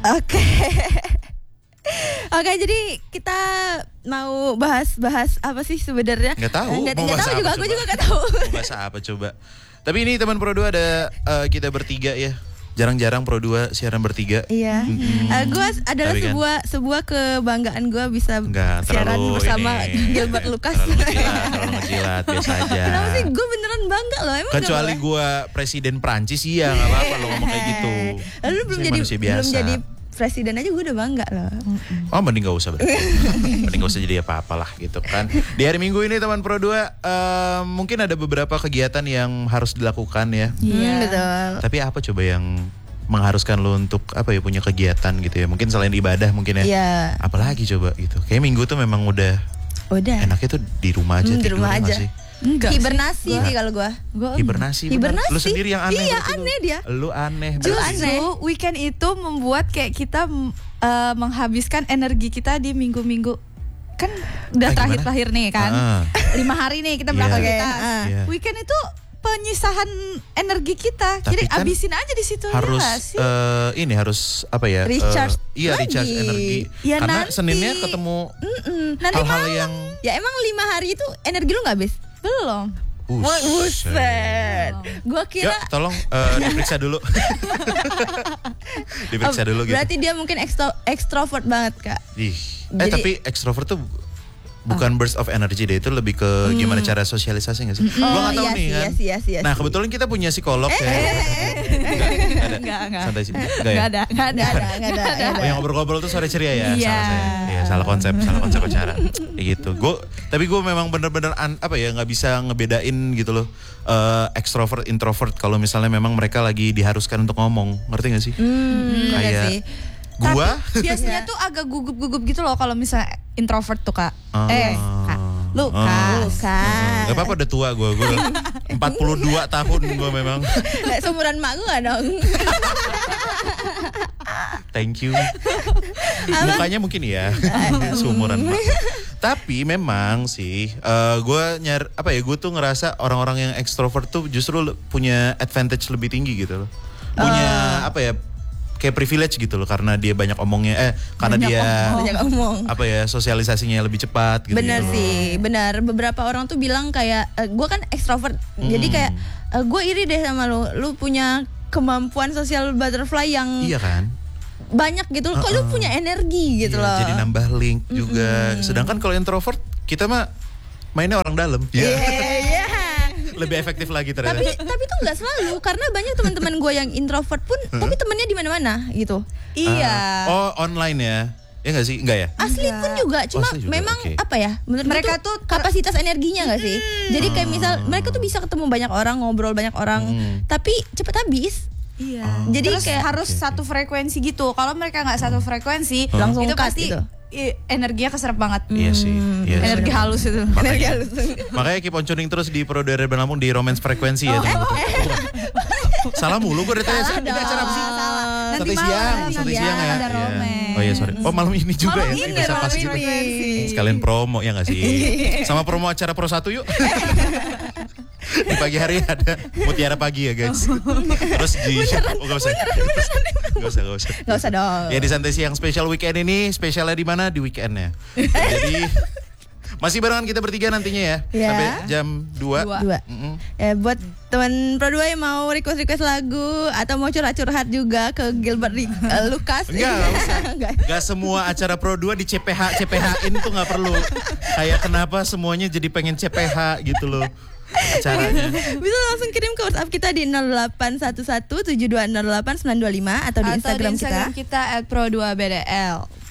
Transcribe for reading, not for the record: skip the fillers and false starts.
Oke. Oke, jadi kita mau bahas apa sih sebenarnya? Nggak tahu. Nggak tahu juga, aku juga nggak tahu. Mau bahas apa coba? Tapi ini teman Pro 2 ada kita bertiga ya. Jarang-jarang Pro 2 siaran bertiga. Iya. Gue adalah Tapi sebuah kebanggaan gue bisa siaran bersama Gilbert Lucas. Terlalu ngejilat biasa aja. Kenapa sih? Gue beneran bangga loh. Emang kecuali gue presiden Prancis iya nggak apa-apa lo ngomong kayak gitu. Lalu belum jadi presiden aja gue udah bangga loh. Oh mending gak usah berarti. Mending gak usah jadi apa-apalah gitu kan. Di hari Minggu ini teman Pro 2 mungkin ada beberapa kegiatan yang harus dilakukan ya. Iya betul. Tapi apa coba yang mengharuskan lo untuk apa ya punya kegiatan gitu ya. Mungkin selain ibadah mungkin ya. Iya. Apalagi coba gitu. Kayak Minggu tuh memang udah enaknya tuh di rumah aja. Di rumah aja. Sih? Enggak hibernasi sih kalau gue. Hibernasi. Lu sendiri yang aneh. Iya aneh dia. Lu aneh. Justru weekend itu membuat kayak kita menghabiskan energi kita di minggu-minggu. Kan udah terakhir nih kan. 5 hari nih kita beraktivitas. Weekend itu penyisahan energi kita. Tapi jadi kan abisin aja di situ. Harus ini harus apa ya? Recharge. Recharge energi. Ya, karena nanti. Seninnya ketemu nanti hal-hal yang ya emang 5 hari itu energi lu nggak habis? Belum. Buset. Gua kira tolong diperiksa dulu. Diperiksa dulu gitu. Berarti dia mungkin ekstrovert banget, Kak. Tapi ekstrovert tuh bukan burst of energy deh, itu lebih ke gimana cara sosialisasi nggak sih? Gua nggak tahu nih kan. Iya, nah kebetulan kita punya psikolog ya. Enggak. Santai sih. Enggak ada. Oh yang ngobrol-ngobrol tuh sore ceria ya. Iya. Salah saya. Iya, salah konsep acara. Kayak gitu. Tapi gue memang bener-bener nggak bisa ngebedain gitu loh. Extrovert, introvert kalau misalnya memang mereka lagi diharuskan untuk ngomong, ngerti nggak sih? Kayak sih. gua biasanya tuh agak gugup-gugup gitu loh kalau misalnya introvert tuh Kak. Kak. Lukas. Gak apa-apa udah tua gue 42 tahun gue memang. Seumuran mak gue dong. Thank you. Mukanya mungkin ya seumuran mak. Tapi memang sih gue gue tuh ngerasa orang-orang yang ekstrovert tuh justru punya advantage lebih tinggi gitu loh. Punya kayak privilege gitu loh karena dia banyak omongnya karena banyak omong. Sosialisasinya lebih cepat gitu. Benar sih, benar. Beberapa orang tuh bilang kayak gue kan ekstrovert. Jadi kayak gue iri deh sama lu punya kemampuan social butterfly yang iya kan? Banyak gitu. Kok lu punya energi gitu loh. Jadi nambah link juga. Sedangkan kalau introvert kita mah mainnya orang dalam. Iya. Lebih efektif lagi ternyata. Tapi tuh nggak selalu karena banyak teman-teman gue yang introvert pun tapi temennya di mana-mana gitu. Iya. Online ya? Ya nggak sih? Nggak ya? Asli pun juga, cuma memang menurut mereka tuh kapasitas energinya nggak sih? Jadi kayak misal mereka tuh bisa ketemu banyak orang, ngobrol banyak orang, tapi cepet habis. Iya. Jadi terus kayak harus satu frekuensi gitu. Kalau mereka nggak satu frekuensi, langsung itu cut pasti gitu. Energinya keserap banget. Iya sih. Energi halus itu. Makanya keep on tuning terus di Pro 2 Lampung di Romance Frekuensi ya teman-teman. Salah mulu gue dari tadi acara apa sih? Nanti Santai siang ya. ada romance. Oh iya sorry. Oh malam ini juga ya. Ini Bisa pas gitu. Sekalian promo ya nggak sih? Sama promo acara Pro 1 yuk. Di pagi hari ada Mutiara Pagi ya guys. Terus di Gak usah dong. Ya di Santai Siang spesial weekend ini, spesialnya di mana? Di weekendnya. Jadi masih barengan kita bertiga nantinya ya. Sampai jam 2. Buat teman Pro 2 yang mau request lagu atau mau curhat-curhat juga ke Gilbert Lucas. Enggak semua acara Pro 2 di CPH-in tuh gak perlu. Kayak kenapa semuanya jadi pengen CPH gitu loh acaranya. Bisa langsung kirim ke WhatsApp kita di 0811 7208 925 atau di Instagram kita @pro2bdl.